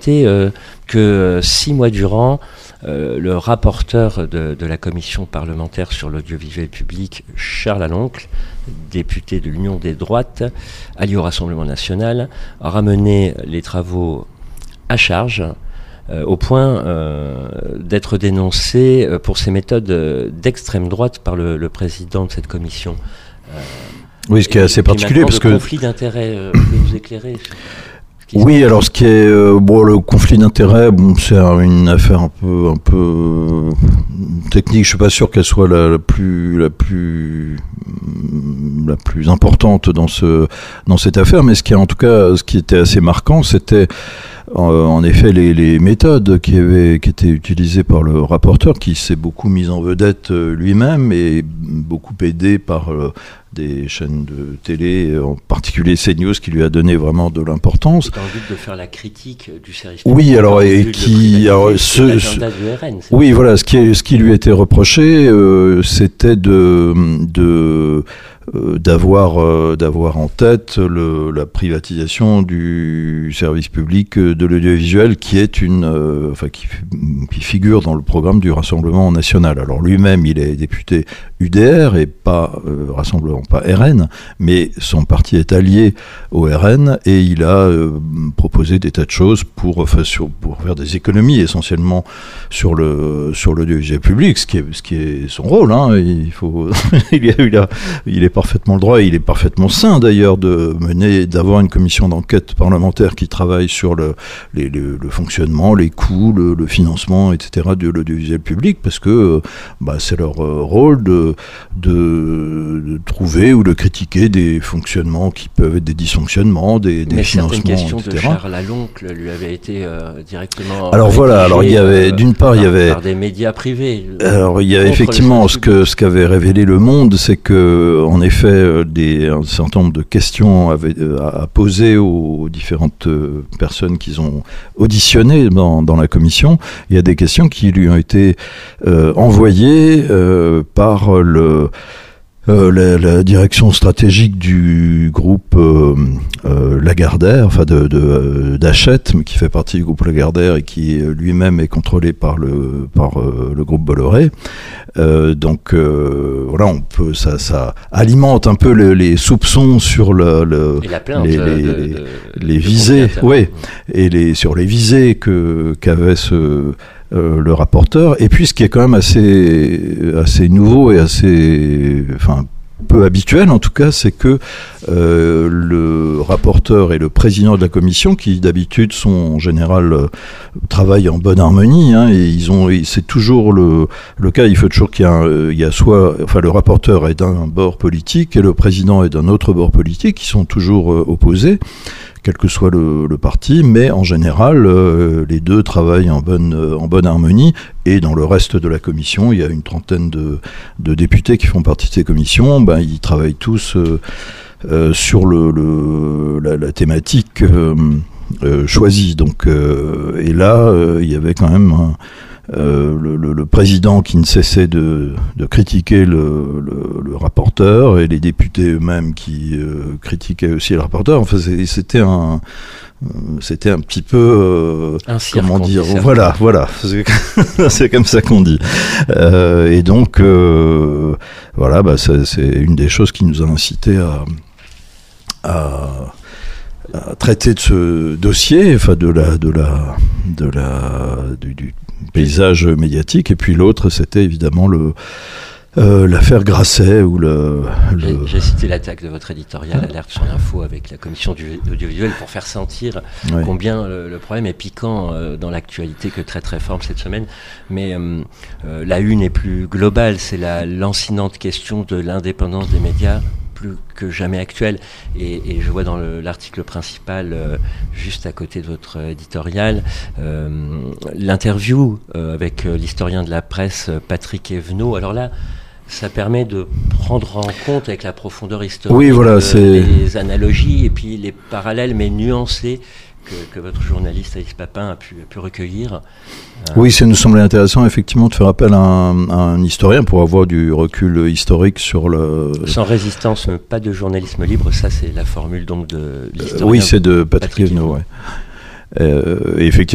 constater que 6 mois durant, le rapporteur de la commission parlementaire sur l'audiovisuel public, Charles Aloncle, député de l'Union des droites, allié au Rassemblement national, a ramené les travaux à charge, au point d'être dénoncé pour ses méthodes d'extrême droite par le président de cette commission. Oui, ce qui est assez particulier parce que... Le conflit d'intérêts, vous pouvez nous éclairer Oui, alors ce qui est le conflit d'intérêts, c'est une affaire un peu technique. Je suis pas sûr qu'elle soit la plus importante dans cette affaire, mais ce qui était assez marquant, c'était en effet les méthodes qui étaient utilisées par le rapporteur, qui s'est beaucoup mis en vedette lui-même et beaucoup aidé par des chaînes de télé, en particulier CNews, qui lui a donné vraiment de l'importance. Dans le but de faire la critique du service public. Oui, alors oui, voilà, ce qui lui était reproché, c'était d'avoir en tête la privatisation du service public de l'audiovisuel, qui est qui figure dans le programme du Rassemblement national. Alors lui-même, il est député UDR et pas Rassemblement, pas RN, mais son parti est allié au RN et il a proposé des tas de choses pour faire des économies essentiellement sur l'audiovisuel public, ce qui est son rôle. Hein. Il est parfaitement le droit, et il est parfaitement sain d'ailleurs d'avoir une commission d'enquête parlementaire qui travaille sur le fonctionnement, les coûts, le financement, etc. de l'audiovisuel public, parce que c'est leur rôle de trouver ou de critiquer des fonctionnements qui peuvent être des dysfonctionnements, des financements, etc. Mais certaines questions de Charles Aloncle lui avaient été directement... Alors voilà, il y avait d'une part, il y avait... Par des médias privés. Alors il y a effectivement ce qu'avait révélé Le Monde, c'est que en effet, un certain nombre de questions à poser aux différentes personnes qu'ils ont auditionnées dans la commission. Il y a des questions qui lui ont été envoyées par la direction stratégique du groupe Lagardère, d'Hachette, mais qui fait partie du groupe Lagardère et qui lui-même est contrôlé par le groupe Bolloré. Ça alimente un peu les soupçons sur les visées, et sur les visées qu'avait le rapporteur. Et puis ce qui est quand même assez nouveau et peu habituel en tout cas, c'est que le rapporteur et le président de la commission, qui d'habitude sont en général travaillent en bonne harmonie, hein, et c'est toujours le cas. Il faut toujours qu'il y a le rapporteur est d'un bord politique et le président est d'un autre bord politique, qui sont toujours opposés, quel que soit le parti, mais en général, les deux travaillent en bonne harmonie. Et dans le reste de la commission, il y a une trentaine de députés qui font partie de ces commissions. Ils travaillent tous sur la thématique choisie. Donc, et là, il y avait quand même le président qui ne cessait de critiquer le rapporteur, et les députés eux-mêmes qui critiquaient aussi le rapporteur. Enfin, c'était un petit peu comment dire, voilà c'est comme ça qu'on dit, et donc c'est une des choses qui nous a incité à traiter de ce dossier, du paysage médiatique. Et puis l'autre, c'était évidemment l'affaire Grasset, ou J'ai cité l'attaque de votre éditorial Alerte sur l'info avec la commission du audiovisuel pour faire sentir combien le problème est piquant dans l'actualité, que très très forme cette semaine. Mais la une est plus globale, c'est la lancinante question de l'indépendance des médias, plus que jamais actuelle, et je vois dans l'article principal, juste à côté de votre éditorial, l'interview avec l'historien de la presse Patrick Evenot. Alors là, ça permet de prendre en compte avec la profondeur historique les analogies et puis les parallèles, mais nuancés, que votre journaliste Alice Papin a pu recueillir. Oui, ça nous semblait intéressant effectivement de faire appel à un historien pour avoir du recul historique sur Sans résistance, pas de journalisme libre, ça c'est la formule donc de l'historien. Oui, c'est de Patrick Evenot, et effectivement,